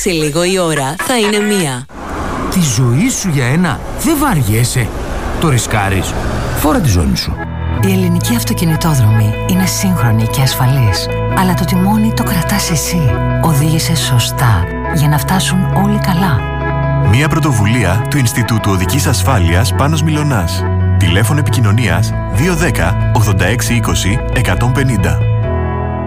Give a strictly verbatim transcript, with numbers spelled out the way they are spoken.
Σε λίγο η ώρα θα είναι μία. Τη ζωή σου για ένα δεν βαριέσαι. Το ρισκάρεις. Φόρα τη ζώνη σου. Η ελληνική αυτοκινητόδρομη είναι σύγχρονη και ασφαλής. Αλλά το τιμόνι το κρατάς εσύ. Οδήγησε σωστά για να φτάσουν όλοι καλά. Μία πρωτοβουλία του Ινστιτούτου Οδικής Ασφάλειας Πάνος Μιλωνάς. Τηλέφωνο επικοινωνίας δύο ένα μηδέν ογδόντα έξι είκοσι εκατόν πενήντα.